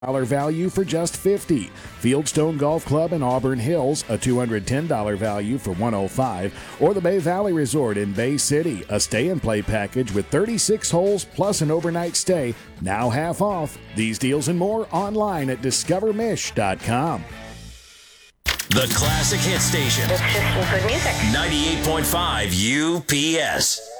value for just $50. Fieldstone Golf Club in Auburn Hills, a $210 value for $105. Or the Bay Valley Resort in Bay City, a stay-and-play package with 36 holes plus an overnight stay, now half off. These deals and more online at discovermish.com. The Classic Hit Station. It's just some good music. 98.5 UPS.